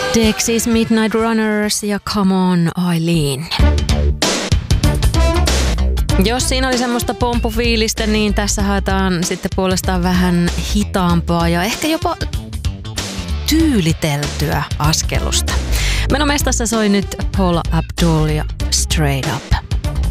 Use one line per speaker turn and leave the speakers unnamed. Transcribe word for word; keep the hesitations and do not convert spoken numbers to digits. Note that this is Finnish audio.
Dexys Midnight Runners ja Come On Eileen. Jos siinä oli semmoista pompufiilistä, niin tässä haetaan sitten puolestaan vähän hitaampaa ja ehkä jopa tyyliteltyä askelusta. Menomestassa soi nyt Paula Abdul ja Straight Up.